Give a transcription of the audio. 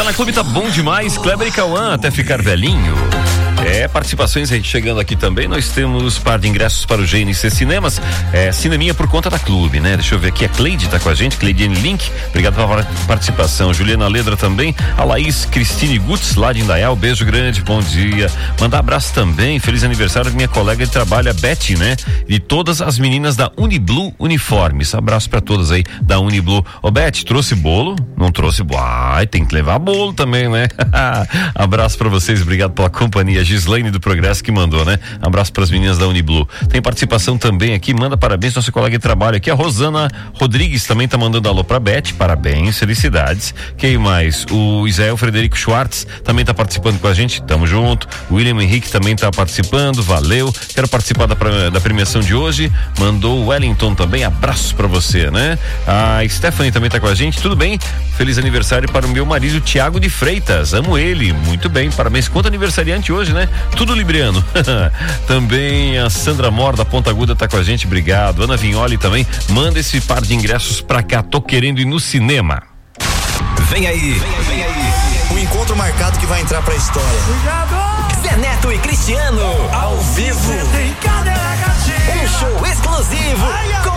na Clube tá bom demais. Kleber e Cauã, até ficar velhinho. Participações aí chegando aqui também. Nós temos par de ingressos para o GNC Cinemas. Cineminha por conta da Clube, né? Deixa eu ver aqui. A Cleide tá com a gente. Cleidiane Link, obrigado pela participação. Juliana Ledra também. A Laís Cristine Gutz, lá de Indaial. Beijo grande, bom dia. Mandar abraço também. Feliz aniversário da minha colega de trabalho, a Betty, né? E todas as meninas da Uniblu Uniformes. Abraço para todas aí da Uniblu. Ô, Betty, trouxe bolo? Não trouxe bolo? Tem que levar bolo também, né? Abraço para vocês, obrigado pela companhia. Gislaine do Progresso que mandou, né? Abraço para as meninas da Uniblu. Tem participação também aqui, manda parabéns nossa colega de trabalho aqui, a Rosana Rodrigues também tá mandando alô pra Beth, parabéns, felicidades. Quem mais? O Israel Frederico Schwartz também tá participando com a gente, tamo junto. O William Henrique também tá participando, valeu. Quero participar da premiação de hoje, mandou o Wellington também, abraço pra você, né? A Stephanie também tá com a gente, tudo bem? Feliz aniversário para o meu marido Tiago de Freitas, amo ele, muito bem, parabéns. Quanto aniversariante hoje, né? Tudo libriano. Também a Sandra Mor da Ponta Aguda tá com a gente, obrigado. Ana Vignoli também, manda esse par de ingressos pra cá, tô querendo ir no cinema. Vem aí. O encontro marcado que vai entrar pra história. Zé Neto e Cristiano, ao vivo. Um show exclusivo com